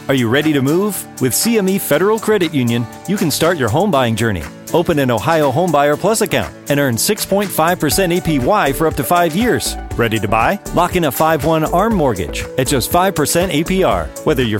Are you ready to move? With CME Federal Credit Union, you can start your home buying journey. Open an Ohio Homebuyer Plus account and earn 6.5% APY for up to 5 years. Ready to buy? Lock in a 5/1 ARM mortgage at just 5% APR. Whether you're